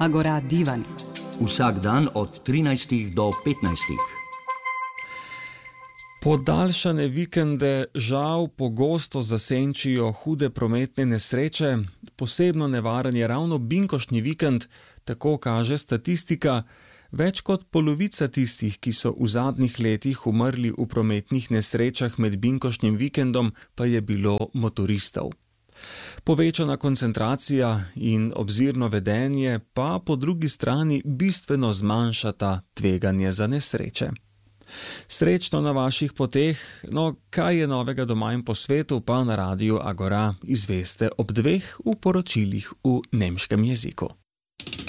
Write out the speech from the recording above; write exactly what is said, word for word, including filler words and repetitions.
Agora divan. Vsak dan od trinajstih do petnajstih. Podaljšane vikende žal pogosto zasenčijo hude prometne nesreče, posebno nevaren je ravno binkoštni vikend, tako kaže statistika. Več kot polovica tistih, ki so v zadnjih letih umrli v prometnih nesrečah med binkoštnim vikendom, pa je bilo motoristov. Povečana koncentracija in obzirno vedenje pa po drugi strani bistveno zmanjšata tveganje za nesreče. Srečno na vaših poteh, no kaj je novega doma in po svetu, pa na radiu Agora izveste ob dveh v poročilih v nemškem jeziku.